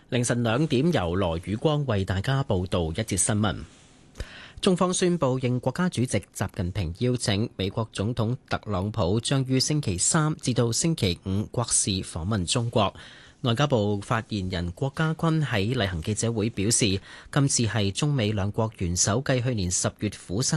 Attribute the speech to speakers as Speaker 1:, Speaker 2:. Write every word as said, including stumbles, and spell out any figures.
Speaker 1: 凌晨兩點，由羅宇光為大家報道一節新聞。中方宣布，應國家主席習近平邀請，美國總統特朗普將於星期三至到星期五國事訪問中國。外交部發言人郭家軍喺例行記者會表示，今次係中美兩國元首繼去年十月釜山